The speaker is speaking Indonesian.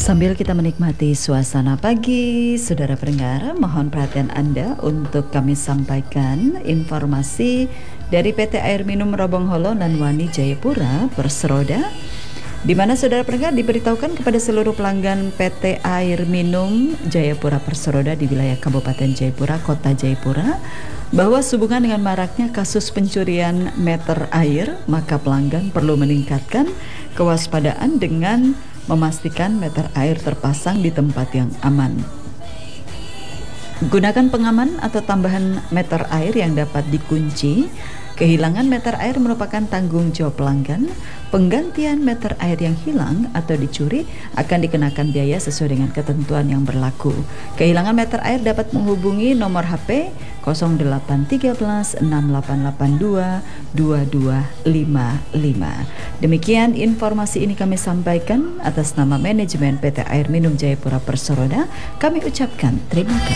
Sambil kita menikmati suasana pagi, saudara pendengar, mohon perhatian Anda untuk kami sampaikan informasi dari PT Air Minum Robongholo Nanwani Jayapura Perseroda, di mana saudara pendengar diberitahukan kepada seluruh pelanggan PT Air Minum Jayapura Perseroda di wilayah Kabupaten Jayapura, Kota Jayapura, bahwa sehubungan dengan maraknya kasus pencurian meter air, maka pelanggan perlu meningkatkan kewaspadaan dengan memastikan meter air terpasang di tempat yang aman. Gunakan pengaman atau tambahan meter air yang dapat dikunci. Kehilangan meter air merupakan tanggung jawab pelanggan. Penggantian meter air yang hilang atau dicuri akan dikenakan biaya sesuai dengan ketentuan yang berlaku. Kehilangan meter air dapat menghubungi nomor HP 0813 6882 2255. Demikian informasi ini kami sampaikan atas nama manajemen PT Air Minum Jayapura Perseroda. Kami ucapkan terima kasih.